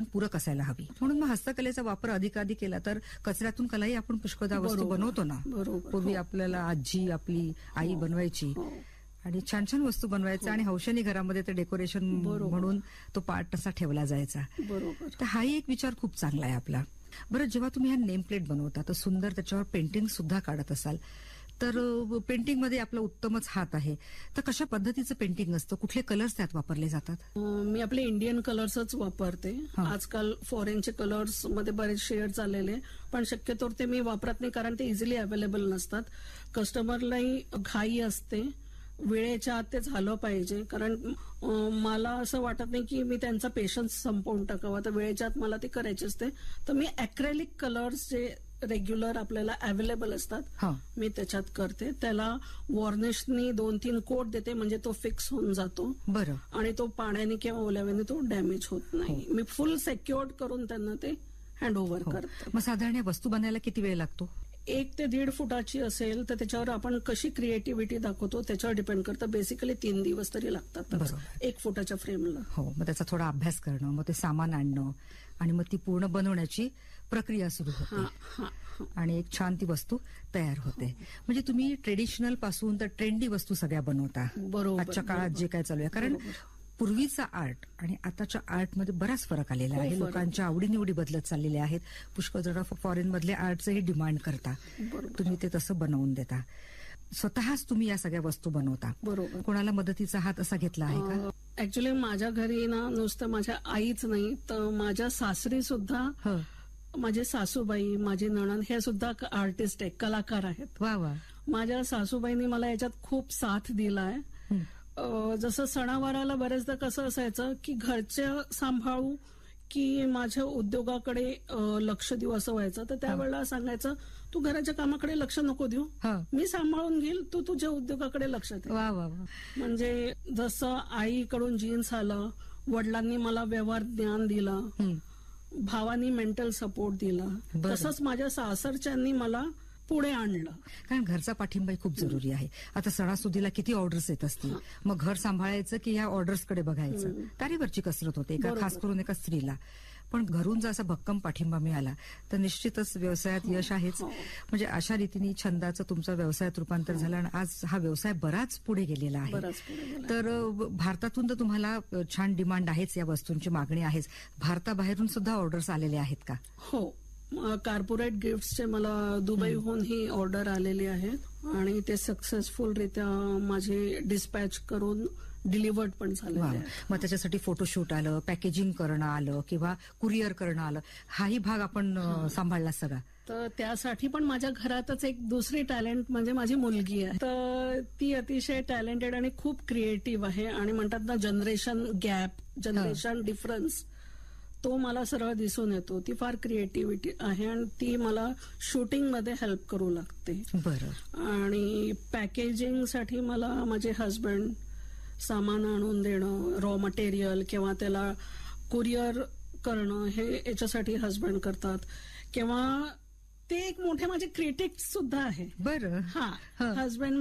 पूरक असायला हवी. म्हणून मग हस्तकलेचा वापर अधिकाधिक केला तर कचऱ्यातून कलाही आपण पुष्कळदा वस्तू बनवतो ना. पूर्वी आपल्याला आजी आपली आई बनवायची आणि छान छान वस्तू बनवायचा आणि हौशनी घरामध्ये ते डेकोरेशन म्हणून तो पार्ट तसा ठेवला जायचा. तर हाही एक विचार खूप चांगला आहे आपला. बरं, जेव्हा तुम्ही हा नेम प्लेट बनवता तर सुंदर त्याच्यावर पेंटिंग सुद्धा काढत असाल, तर पेंटिंग मध्ये आपला उत्तमच हात आहे. तर कशा पद्धतीचं पेंटिंग असतं, कुठले कलर्स त्यात वापरले जातात? मी आपले इंडियन कलर्सच वापरते. आजकाल फॉरेनचे कलर्स मध्ये बरेच शेड चाललेले, पण शक्यतो ते मी वापरत नाही कारण ते इझिली अवेलेबल नसतात. कस्टमरलाही घाई असते, वेळेच्या आत ते झालं पाहिजे. कारण मला असं वाटत नाही की मी त्यांचा पेशन्स संपवून टाकावा, तर वेळेच्या आत मला ते करायचे असते. तर मी अॅक्रेलिक कलर्स जे रेग्युलर आपल्याला अवेलेबल असतात मी त्याच्यात करते. त्याला वॉर्निशनी 2-3 कोट देते, म्हणजे तो फिक्स होऊन जातो. बरं. आणि तो पाण्याने किंवा ओल्याने तो डॅमेज होत नाही. मी फुल सेक्युअर्ड करून त्यांना ते हँड ओव्हर करते. मग साधारण या वस्तू बनायला किती वेळ लागतो? 1 ते 1.5 फुटाची असेल तर त्याच्यावर आपण कशी क्रिएटिव्हिटी दाखवतो त्याच्यावर डिपेंड करतं. बेसिकली 3 दिवस तरी लागतात 1 फुटाच्या फ्रेमला. हो, मग त्याचा थोडा अभ्यास करणं, मग ते सामान आणणं आणि मग ती पूर्ण बनवण्याची प्रक्रिया सुरू होते आणि एक छान ती वस्तू तयार होते. म्हणजे तुम्ही ट्रेडिशनल पासून तर ट्रेंडी वस्तू सगळ्या बनवता. बरोबर. आजच्या काळात जे काय चालू आहे, कारण पूर्वीचा आर्ट आणि आताच्या आर्टमध्ये बराच फरक आलेला आहे. लोकांच्या आवडीनिवडी बदलत चाललेल्या आहेत. पुष्कळ जण फॉरेन मधले आर्टचंही डिमांड करता. तुम्ही ते तसं बनवून देता. स्वतःच तुम्ही या सगळ्या वस्तू बनवता. बरोबर. कोणाला मदतीचा हात असा घेतला आहे का? ऍक्च्युली माझ्या घरी ना नुसतं माझ्या आईच नाही तर माझ्या सासरी सुद्धा, माझे सासूबाई, माझी नणंद हे सुद्धा आर्टिस्ट आहे, कलाकार आहेत. वा वा. माझ्या सासूबाईंनी मला याच्यात खूप साथ दिलाय. जसं सणावाराला बरेचदा कसं असायचं की घरचे सांभाळू की माझ्या उद्योगाकडे लक्ष देऊ असं व्हायचं. तर त्यावेळेला सांगायचं तू घराच्या कामाकडे लक्ष नको देऊ, मी सांभाळून घेईल, तू तुझ्या उद्योगाकडे लक्ष दे. म्हणजे जसं आईकडून जीन्स आलं, वडिलांनी मला व्यवहार ज्ञान दिलं, भावानी मेंटल सपोर्ट दिला, तसंच माझ्या सासरच्यांनी मला पुढे आणलं. कारण घरचा पाठिंबा खूप जरुरी आहे. आता सणासुदीला किती ऑर्डर्स येत असतील, मग घर सांभाळायचं की ह्या ऑर्डर्सकडे बघायचं, तारेवरची कसरत होते खास करून एका स्त्रीला. पण घरून जर असा भक्कम पाठिंबा मिळाला तर निश्चितच व्यवसायात यश आहेच. म्हणजे अशा रीतीने छंदाचं तुमचा व्यवसायात रूपांतर झालं आणि आज हा व्यवसाय बराच पुढे गेलेला आहे. तर भारतातून तर तुम्हाला छान डिमांड आहेच, या वस्तूंची मागणी आहेच. भारताबाहेरून सुद्धा ऑर्डर्स आलेले आहेत का? हो, कॉर्पोरेट गिफ्टचे मला दुबईहून ही ऑर्डर आलेली आहेत आणि ते सक्सेसफुलरित्या माझे डिस्पॅच करून डिलिव्हर्ड पण झाले. मग त्याच्यासाठी फोटोशूट आलं, पॅकेजिंग करणं आलं किंवा कुरिअर करणं आलं, हाही भाग आपण सांभाळला सगळा. तर त्यासाठी पण माझ्या घरातच एक दुसरी टॅलेंट म्हणजे माझी मुलगी आहे. तर ती अतिशय टॅलेंटेड आणि खूप क्रिएटिव्ह आहे आणि म्हणतात ना जनरेशन गॅप, जनरेशन डिफरन्स तो मला सरळ दिसून येतो. ती फार क्रिएटिव्हिटी आहे आणि ती मला शूटिंग मध्ये हेल्प करू लागते. बरं. आणि पॅकेजिंग साठी मला माझे हस्बंड सामान आणून देणं, रॉ मटेरियल किंवा त्याला कुरिअर करणं हे याच्यासाठी हस्बंड करतात. किंवा ते एक मोठे माझे क्रिटिक्स सुद्धा आहे. बरं. हस्बंड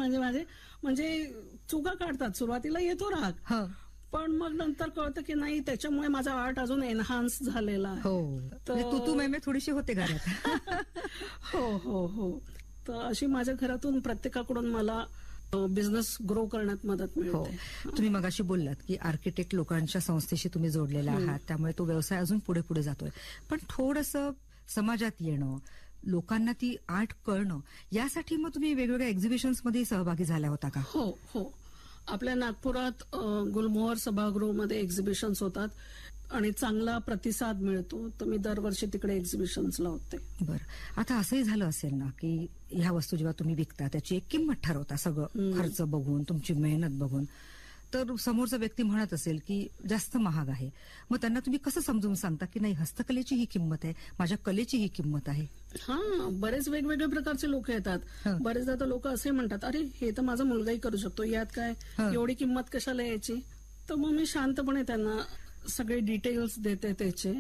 म्हणजे चुका काढतात. सुरुवातीला येतो राग, पण मग नंतर कळतं की नाही त्याच्यामुळे माझा आर्ट अजून एनहान्स झालेला आहे. हो, तू मेमे थोडीशी होते घरात. हो हो हो. तर अशी माझ्या घरातून प्रत्येकाकडून मला बिझनेस ग्रो करण्यात मदत मिळते. तुम्ही मगाशी बोललात की आर्किटेक्ट लोकांच्या संस्थेशी तुम्ही जोडलेला आहात, त्यामुळे तो व्यवसाय अजून पुढे पुढे जातोय. पण थोडंसं समाजात येणं, लोकांना ती आर्ट कळणं, यासाठी मग तुम्ही वेगवेगळ्या एक्झिबिशन्स मध्ये सहभागी झाल्या होता का? हो हो. आपल्या नागपुरात गुलमोहर सभागृहमध्ये एक्झिबिशन्स होतात आणि चांगला प्रतिसाद मिळतो, तर मी दरवर्षी तिकडे एक्झिबिशन्स लावते. बरं. आता असंही झालं असेल ना की ह्या वस्तू जेव्हा तुम्ही विकता त्याची एक किंमत ठरवता, सगळं खर्च बघून, तुमची मेहनत बघून, तर समोरचा व्यक्ती म्हणत असेल की जास्त महाग आहे, मग त्यांना तुम्ही कसं समजून सांगता की नाही हस्तकलेची ही किंमत आहे, माझ्या कलेची ही किंमत आहे? बरेच वेगवेगळ्या प्रकारचे लोक येतात. बरेचदा तर लोक असे म्हणतात अरे हे तर माझा मुलगाही करू शकतो, यात काय एवढी किंमत कशाला यायची. तर मग मी शांतपणे त्यांना सगळे डिटेल्स देते त्याचे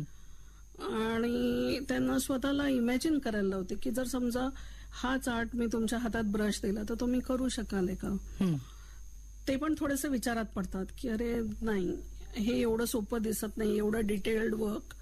आणि त्यांना स्वतःला इमॅजिन करायला लावते की जर समजा हाच आर्ट मी तुमच्या हातात ब्रश दिला तर तुम्ही करू शकाल का. ते पण थोडेसे विचारात पडतात की अरे नाही हे एवढं सोपं दिसत नाही, एवढं डिटेल्ड वर्क